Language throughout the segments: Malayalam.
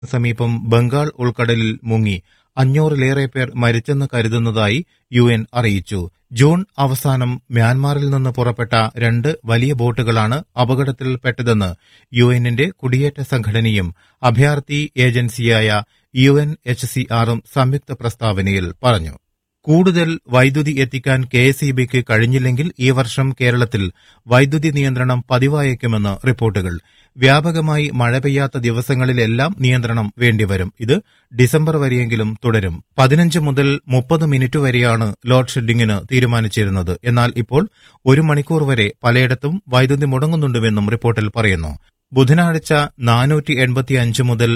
സമീപം ബംഗാൾ ഉൾക്കടലിൽ മുങ്ങി 500-ലേറെ പേർ മരിച്ചെന്ന് കരുതുന്നതായി UN അറിയിച്ചു. ജൂൺ അവസാനം മ്യാൻമാറിൽ നിന്ന് പുറപ്പെട്ട 2 വലിയ ബോട്ടുകളാണ് അപകടത്തിൽപ്പെട്ടതെന്ന് UNന്റെ കുടിയേറ്റ സംഘടനയും അഭയാർത്ഥി ഏജൻസിയായ UNHCRഉം സംയുക്ത പ്രസ്താവനയിൽ പറഞ്ഞു. കൂടുതൽ വൈദ്യുതി എത്തിക്കാൻ KSEBക്ക് കഴിഞ്ഞില്ലെങ്കിൽ ഈ വർഷം കേരളത്തിൽ വൈദ്യുതി നിയന്ത്രണം പതിവായേക്കുമെന്ന് റിപ്പോർട്ടുകൾ. വ്യാപകമായി മഴ പെയ്യാത്ത ദിവസങ്ങളിലെല്ലാം നിയന്ത്രണം വേണ്ടിവരും. ഇത് ഡിസംബർ വരെയെങ്കിലും തുടരും. 15 മുതൽ 30 മിനിറ്റ് വരെയാണ് ലോഡ് ഷെഡിംഗിന് തീരുമാനിച്ചിരുന്നത്. എന്നാൽ ഇപ്പോൾ 1 മണിക്കൂർ വരെ പലയിടത്തും വൈദ്യുതി മുടങ്ങുന്നുണ്ടെന്നും റിപ്പോർട്ടിൽ പറയുന്നു. ബുധനാഴ്ച 485 മുതൽ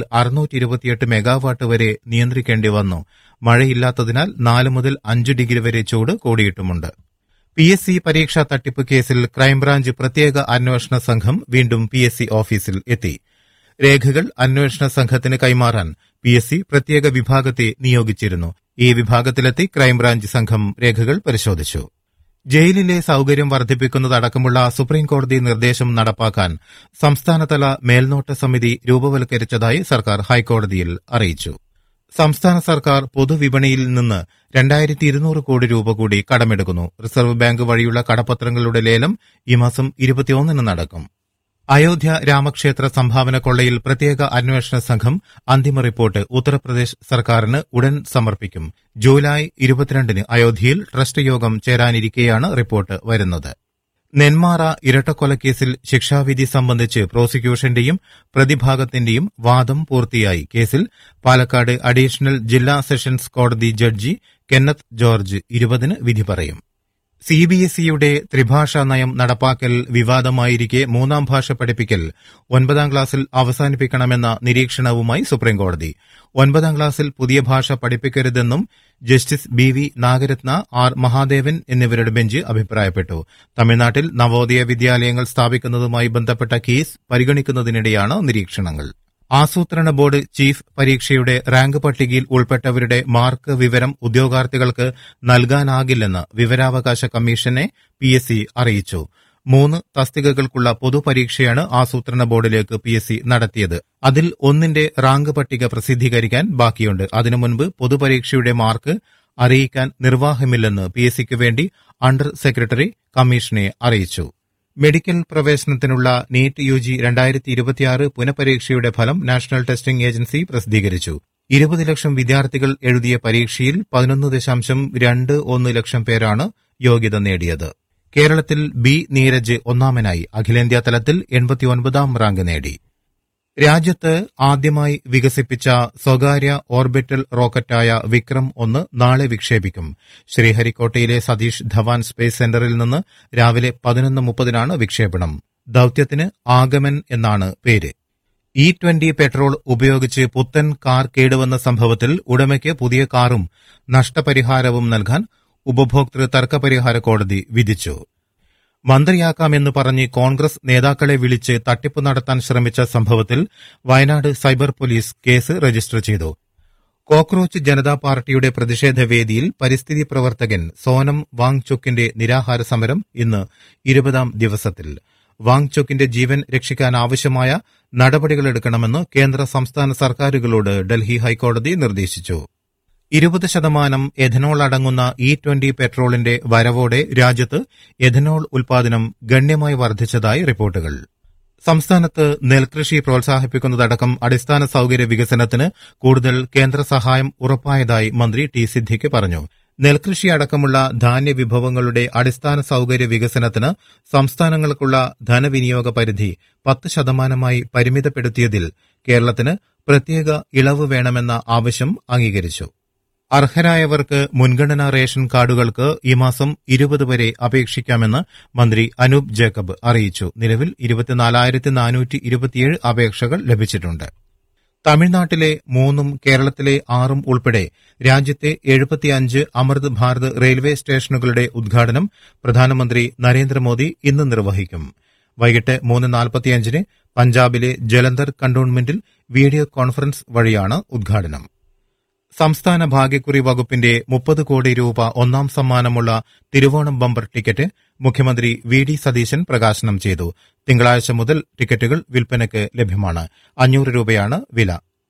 628 മെഗാവാട്ട് വരെ നിയന്ത്രിക്കേണ്ടി വന്നു. മഴയില്ലാത്തതിനാൽ 4 മുതൽ 5 ഡിഗ്രി വരെ ചൂട് കൂടിയിട്ടുമുണ്ട്. PSC പരീക്ഷാ തട്ടിപ്പ് കേസിൽ ക്രൈംബ്രാഞ്ച് പ്രത്യേക അന്വേഷണ സംഘം വീണ്ടും PSC ഓഫീസിൽ എത്തി. രേഖകൾ അന്വേഷണ സംഘത്തിന് കൈമാറാൻ PSC പ്രത്യേക വിഭാഗത്തെ നിയോഗിച്ചിരുന്നു. ഈ വിഭാഗത്തിലെത്തി ക്രൈംബ്രാഞ്ച് സംഘം രേഖകൾ പരിശോധിച്ചു. ജയിലിലെ സൌകര്യം വർദ്ധിപ്പിക്കുന്നതടക്കമുള്ള സുപ്രീംകോടതി നിർദ്ദേശം നടപ്പാക്കാൻ സംസ്ഥാനതല മേൽനോട്ട സമിതി രൂപവൽക്കരിച്ചതായി സർക്കാർ ഹൈക്കോടതിയിൽ അറിയിച്ചു. സംസ്ഥാന സർക്കാർ പൊതുവിപണിയിൽ നിന്ന് 2200 കോടി രൂപ കൂടി കടമെടുക്കുന്നു. റിസർവ് ബാങ്ക് വഴിയുള്ള കടപ്പത്രങ്ങളുടെ ലേലം ഈ മാസം 21 നടക്കും. അയോധ്യ രാമക്ഷേത്ര സംഭാവന കൊള്ളയിൽ പ്രത്യേക അന്വേഷണ സംഘം അന്തിമ റിപ്പോർട്ട് ഉത്തർപ്രദേശ് സർക്കാരിന് ഉടൻ സമർപ്പിക്കും. ജൂലൈ 22 അയോധ്യയിൽ ട്രസ്റ്റ് യോഗം ചേരാനിരിക്കെയാണ് റിപ്പോർട്ട് വരുന്നത്. നെന്മാറ ഇരട്ടക്കൊലക്കേസിൽ ശിക്ഷാവിധി സംബന്ധിച്ച് പ്രോസിക്യൂഷന്റെയും പ്രതിഭാഗത്തിന്റെയും വാദം പൂർത്തിയായി. കേസിൽ പാലക്കാട് അഡീഷണൽ ജില്ലാ സെഷൻസ് കോടതി ജഡ്ജി കെന്നത്ത് ജോർജ് 20 വിധി പറയും. CBSEയുടെ ത്രിഭാഷാ നയം നടപ്പാക്കൽ വിവാദമായിരിക്കെ 3ാം ഭാഷ പഠിപ്പിക്കൽ 9ാം ക്ലാസ്സിൽ അവസാനിപ്പിക്കണമെന്ന നിരീക്ഷണവുമായി സുപ്രീംകോടതി. 9ാം ക്ലാസ്സിൽ പുതിയ ഭാഷ പഠിപ്പിക്കരുതെന്നും justice BV Nagarathna, R Mahadevan എന്നിവരുടെ ബെഞ്ച് അഭിപ്രായപ്പെട്ടു. തമിഴ്നാട്ടിൽ നവോദയ വിദ്യാലയങ്ങൾ സ്ഥാപിക്കുന്നതുമായി ബന്ധപ്പെട്ട കേസ് പരിഗണിക്കുന്നതിനിടെയാണ് നിരീക്ഷണങ്ങൾ. ആസൂത്രണ ബോർഡ് ചീഫ് പരീക്ഷയുടെ റാങ്ക് പട്ടികയിൽ ഉൾപ്പെട്ടവരുടെ മാർക്ക് വിവരം ഉദ്യോഗാർത്ഥികൾക്ക് നൽകാനാകില്ലെന്ന് വിവരാവകാശ കമ്മീഷനെ PSC അറിയിച്ചു. 3 തസ്തികകൾക്കുള്ള പൊതുപരീക്ഷയാണ് ആസൂത്രണ ബോർഡിലേക്ക് PSC നടത്തിയത്. അതിൽ 1ന്റെ റാങ്ക് പട്ടിക പ്രസിദ്ധീകരിക്കാൻ ബാക്കിയുണ്ട്. അതിനു മുൻപ് പൊതുപരീക്ഷയുടെ മാർക്ക് അറിയിക്കാൻ നിർവാഹമില്ലെന്ന് PSCക്ക് വേണ്ടി അണ്ടർ സെക്രട്ടറി കമ്മീഷനെ അറിയിച്ചു. മെഡിക്കൽ പ്രവേശനത്തിനുള്ള നീറ്റ് UG 2026 പുനഃപരീക്ഷയുടെ ഫലം നാഷണൽ ടെസ്റ്റിംഗ് ഏജൻസി പ്രസിദ്ധീകരിച്ചു. 20 ലക്ഷം വിദ്യാർത്ഥികൾ എഴുതിയ പരീക്ഷയിൽ 11.21 ലക്ഷം പേരാണ് യോഗ്യത നേടിയത്. കേരളത്തിൽ B നീരജ് ഒന്നാമനായി. അഖിലേന്ത്യാ തലത്തിൽ 89ാം റാങ്ക് നേടി. രാജ്യത്ത് ആദ്യമായി വികസിപ്പിച്ച സ്വകാര്യ ഓർബിറ്റൽ റോക്കറ്റായ വിക്രം-1 നാളെ വിക്ഷേപിക്കും. ശ്രീഹരിക്കോട്ടയിലെ സതീഷ് ധവാൻ സ്പേസ് സെന്ററിൽ നിന്ന് രാവിലെ 11:30 വിക്ഷേപണം. ദൌത്യത്തിന് ആഗമൻ എന്നാണ് പേര്. E20 പെട്രോൾ ഉപയോഗിച്ച് പുത്തൻ കാർ കേടുവന്ന സംഭവത്തിൽ ഉടമയ്ക്ക് പുതിയ കാറും നഷ്ടപരിഹാരവും നൽകാൻ ഉപഭോക്തൃ തർക്കപരിഹാര കോടതി വിധിച്ചു. മന്ത്രിയാക്കാമെന്ന് പറഞ്ഞ് കോൺഗ്രസ് നേതാക്കളെ വിളിച്ച് തട്ടിപ്പ് നടത്താൻ ശ്രമിച്ച സംഭവത്തിൽ Wayanad cyber police case register ചെയ്തു. കോക്രോച്ച് ജനതാ പാർട്ടിയുടെ പ്രതിഷേധ വേദിയിൽ പരിസ്ഥിതി പ്രവർത്തകൻ സോനം വാങ്ചുക്കിന്റെ നിരാഹാര സമരം ഇന്ന് 20ാം ദിവസത്തിൽ. വാങ്ചുക്കിന്റെ ജീവൻ രക്ഷിക്കാനാവശ്യമായ നടപടികളെടുക്കണമെന്ന് കേന്ദ്ര സംസ്ഥാന സർക്കാരുകളോട് ഡൽഹി ഹൈക്കോടതി നിർദ്ദേശിച്ചു. 20% എഥനോൾ അടങ്ങുന്ന E20 പെട്രോളിന്റെ വരവോടെ രാജ്യത്ത് എഥനോൾ ഉൽപാദനം ഗണ്യമായി വർദ്ധിച്ചതായി റിപ്പോർട്ടുകൾ. സംസ്ഥാനത്ത് നെൽകൃഷി പ്രോത്സാഹിപ്പിക്കുന്നതടക്കം അടിസ്ഥാന സൌകര്യ വികസനത്തിന് കൂടുതൽ കേന്ദ്ര സഹായം ഉറപ്പായതായി മന്ത്രി T സിദ്ദിഖ് പറഞ്ഞു. നെൽകൃഷി അടക്കമുള്ള ധാന്യവിഭവങ്ങളുടെ അടിസ്ഥാന സൌകര്യ വികസനത്തിന് സംസ്ഥാനങ്ങൾക്കുള്ള ധനവിനിയോഗ പരിധി 10% പരിമിതപ്പെടുത്തിയതിൽ കേരളത്തിന് പ്രത്യേക ഇളവ് വേണമെന്ന ആവശ്യം അംഗീകരിച്ചു. അർഹരായവർക്ക് മുൻഗണനാ റേഷൻ കാർഡുകൾക്ക് ഈ മാസം 20 വരെ അപേക്ഷിക്കാമെന്ന് മന്ത്രി അനൂപ് ജേക്കബ് അറിയിച്ചു. നിലവിൽ 24,427 അപേക്ഷകൾ ലഭിച്ചിട്ടുണ്ട്. തമിഴ്നാട്ടിലെ 3ഉം കേരളത്തിലെ 6ഉം ഉൾപ്പെടെ രാജ്യത്തെ 75 അമൃത് ഭാരത് റെയിൽവേ സ്റ്റേഷനുകളുടെ ഉദ്ഘാടനം പ്രധാനമന്ത്രി നരേന്ദ്രമോദി ഇന്ന് നിർവഹിക്കും. വൈകിട്ട് 3:45 പഞ്ചാബിലെ ജലന്ധർ കന്റോൺമെന്റിൽ വീഡിയോ കോൺഫറൻസ് വഴിയാണ് ഉദ്ഘാടനം. സംസ്ഥാന ഭാഗ്യക്കുറി വകുപ്പിന്റെ 30 കോടി രൂപ ഒന്നാം സമ്മാനമുള്ള തിരുവോണം ബമ്പർ ടിക്കറ്റ് മുഖ്യമന്ത്രി VD സതീശൻ പ്രകാശനം ചെയ്തു. തിങ്കളാഴ്ച മുതൽ ടിക്കറ്റുകൾ വിൽപ്പനയ്ക്ക് ലഭ്യമാണ്. 500 രൂപയാണ് വില.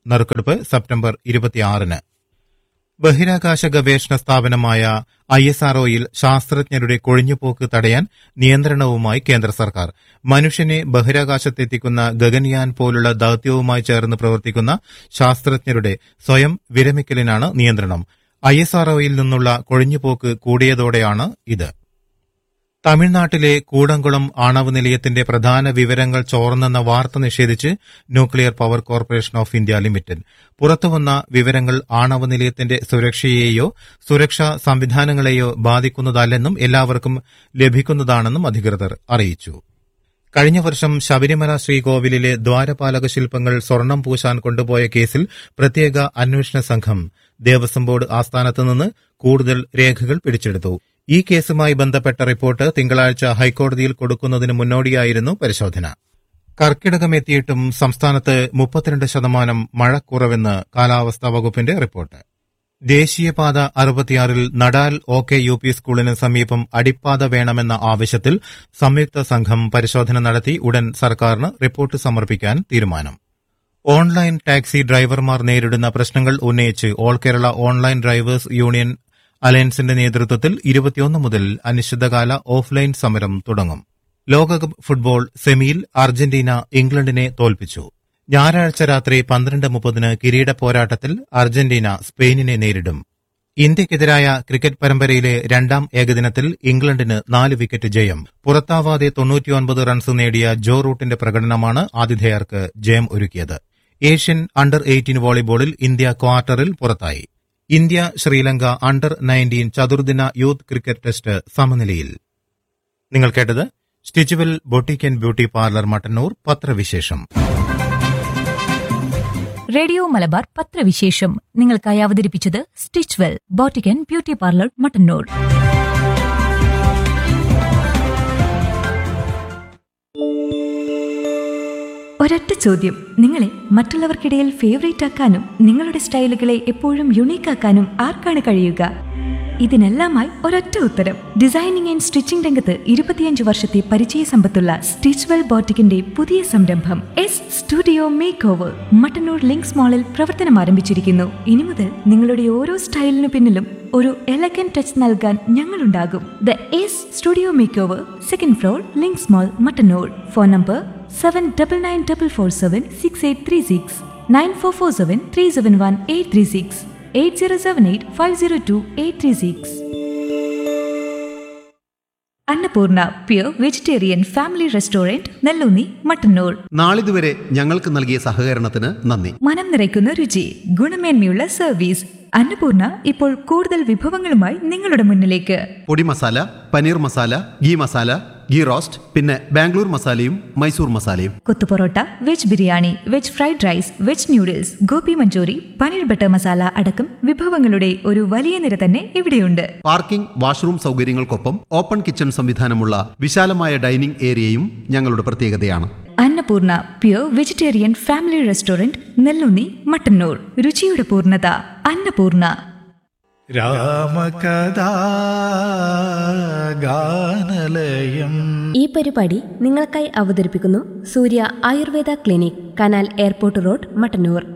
നറുക്കെടുപ്പ് സെപ്റ്റംബർ 26-ന്. ബഹിരാകാശ ഗവേഷണ സ്ഥാപനമായ ISROയിൽ ശാസ്ത്രജ്ഞരുടെ കൊഴിഞ്ഞുപോക്ക് തടയാൻ നിയന്ത്രണവുമായി കേന്ദ്ര സർക്കാർ. മനുഷ്യനെ ബഹിരാകാശത്തെത്തിക്കുന്ന ഗഗൻയാൻ പോലുള്ള ദൌത്യവുമായി ചേർന്ന് പ്രവർത്തിക്കുന്ന ശാസ്ത്രജ്ഞരുടെ സ്വയം വിരമിക്കലിനാണ് നിയന്ത്രണം. ISROയിൽ നിന്നുള്ള കൊഴിഞ്ഞുപോക്ക് കൂടിയതോടെയാണ് ഇത്. തമിഴ്നാട്ടിലെ കൂടംകുളം ആണവ നിലയത്തിന്റെ പ്രധാന വിവരങ്ങൾ ചോർന്നെന്ന വാർത്ത നിഷേധിച്ച് nuclear power corporation of India limited. പുറത്തുവന്ന വിവരങ്ങൾ ആണവ നിലയത്തിന്റെ സുരക്ഷയെയോ സുരക്ഷാ സംവിധാനങ്ങളെയോ ബാധിക്കുന്നതല്ലെന്നും എല്ലാവർക്കും ലഭിക്കുന്നതാണെന്നും അധികൃതർ അറിയിച്ചു. കഴിഞ്ഞ വർഷം ശബരിമല ശ്രീകോവിലിലെ ദ്വാരപാലക ശില്പങ്ങൾ സ്വർണം പൂശാൻ കൊണ്ടുപോയ കേസിൽ പ്രത്യേക അന്വേഷണ സംഘം ദേവസ്വം ബോർഡ് ആസ്ഥാനത്തുനിന്ന് കൂടുതൽ രേഖകൾ പിടിച്ചെടുത്തു. ഈ കേസുമായി ബന്ധപ്പെട്ട റിപ്പോർട്ട് തിങ്കളാഴ്ച ഹൈക്കോടതിയിൽ കൊടുക്കുന്നതിന് മുന്നോടിയായിരുന്നു പരിശോധന. കർക്കിടകമെത്തിയിട്ടും സംസ്ഥാനത്ത് 32% മഴക്കുറവെന്ന് കാലാവസ്ഥാ വകുപ്പിന്റെ റിപ്പോർട്ട്. ദേശീയപാത 66-ൽ നടാൽ OK UP സ്കൂളിന് സമീപം അടിപ്പാത വേണമെന്ന ആവശ്യത്തിൽ സംയുക്ത സംഘം പരിശോധന നടത്തി ഉടൻ സർക്കാരിന് റിപ്പോർട്ട് സമർപ്പിക്കാൻ തീരുമാനം. ഓൺലൈൻ ടാക്സി ഡ്രൈവർമാർ നേരിടുന്ന പ്രശ്നങ്ങൾ ഉന്നയിച്ച് all Kerala online drivers union അലയൻസിന്റെ നേതൃത്വത്തിൽ 21 മുതൽ അനിശ്ചിതകാല ഓഫ്ലൈൻ സമരം തുടങ്ങും. ലോകകപ്പ് ഫുട്ബോൾ സെമിയിൽ അർജന്റീന ഇംഗ്ലണ്ടിനെ തോൽപ്പിച്ചു. ഞായറാഴ്ച രാത്രി 12:30 കിരീട പോരാട്ടത്തിൽ അർജന്റീന സ്പെയിനിനെ നേരിടും. ഇന്ത്യക്കെതിരായ ക്രിക്കറ്റ് പരമ്പരയിലെ രണ്ടാം ഏകദിനത്തിൽ ഇംഗ്ലണ്ടിന് 4 വിക്കറ്റ് ജയം. പുറത്താവാതെ 99 റൺസ് നേടിയ ജോ റൂട്ടിന്റെ പ്രകടനമാണ് ആതിഥേയർക്ക് ജയം ഒരുക്കിയത്. ഏഷ്യൻ അണ്ടർ 18 വോളിബോളിൽ ഇന്ത്യ ക്വാർട്ടറിൽ പുറത്തായി. India Sri Lanka under 19 ചതുർദിന youth cricket test സമനിലയിൽ. നിങ്ങൾ കേട്ടത് Stitchwell boutique and beauty parlour Mattannur പത്രവിശേഷം. റേഡിയോ മലബാർ പത്രവിശേഷം നിങ്ങൾക്കായി അവതരിപ്പിച്ചത് Stitchwell boutique and beauty parlour Mattannur. ഒരൊറ്റ ചോദ്യം, നിങ്ങളെ മറ്റുള്ളവർക്കിടയിൽ ഫേവറേറ്റ് ആക്കാനും നിങ്ങളുടെ സ്റ്റൈലുകളെ എപ്പോഴും യുണീക്ക് ആക്കാനും ആർക്കാണ് കഴിയുക? ഇതിനെല്ലാമായി ഒരൊറ്റ ഉത്തരം. ഡിസൈനിങ് ആൻഡ് സ്റ്റിച്ചിംഗ് രംഗത്ത് 25 വർഷത്തെ പരിചയ സമ്പത്തുള്ള സ്റ്റിച്ച്വെൽ ബോട്ടിക്കിന്റെ പുതിയ സംരംഭം studio make over Mattannur links മാളിൽ പ്രവർത്തനം ആരംഭിച്ചിരിക്കുന്നു. ഇനി മുതൽ നിങ്ങളുടെ ഓരോ സ്റ്റൈലിനു പിന്നിലും ഒരു എലഗന്റ് ടച്ച് നൽകാൻ ഞങ്ങളുണ്ടാകും. The studio make over, 2nd floor, links mall, Mattannur. Phone number 7994476836, 9447371836, 8078502836. Annapurna pure vegetarian family restaurant, Nelloonni, Mattannur. നാളിതുവരെ ഞങ്ങൾക്ക് നൽകിയ സഹകരണത്തിന് നന്ദി. മനം നിറയ്ക്കുന്ന രുചി, ഗുണമേന്മയുള്ള സർവീസ്. അന്നപൂർണ ഇപ്പോൾ കൂടുതൽ വിഭവങ്ങളുമായി നിങ്ങളുടെ മുന്നിലേക്ക്. പൊടി മസാല, പനീർ മസാല, ഗീ മസാല, ഗീ റോസ്റ്റ്, പിന്നെ ബാംഗ്ലൂർ മസാലയും മൈസൂർ മസാലയും. Kothu parotta, veg biryani, veg fried rice, veg noodles, Gopi Manchurian, paneer butter masala അടക്കം വിഭവങ്ങളുടെ ഒരു വലിയ നിര തന്നെ ഇവിടെയുണ്ട്. പാർക്കിംഗ്, വാഷ്റൂം സൗകര്യങ്ങൾക്കൊപ്പം ഓപ്പൺ കിച്ചൺ സംവിധാനമുള്ള വിശാലമായ ഡൈനിംഗ് ഏരിയയും ഞങ്ങളുടെ പ്രത്യേകതയാണ്. Annapurna pure vegetarian family restaurant, Nelloonni, Mattannur. രുചിയുടെ പൂർണ്ണത അന്നപൂർണ. രാമകഥാഗാനലയം. ഈ പരിപാടി നിങ്ങൾക്കായി അവതരിപ്പിക്കുന്നു സൂര്യ Ayurveda clinic, canal airport road, Mattannur.